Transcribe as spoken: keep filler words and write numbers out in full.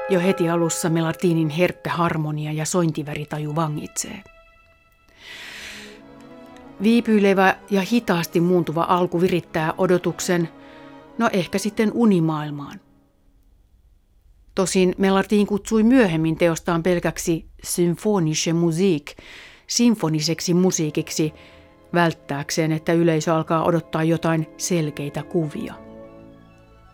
Jo heti alussa Melartinin herkkä harmonia ja sointiväritaju vangitsee. Viipyilevä ja hitaasti muuntuva alku virittää odotuksen, no ehkä sitten unimaailmaan. Tosin Melartin kutsui myöhemmin teostaan pelkäksi symphonische Musik, sinfoniseksi musiikiksi, välttääkseen, että yleisö alkaa odottaa jotain selkeitä kuvia.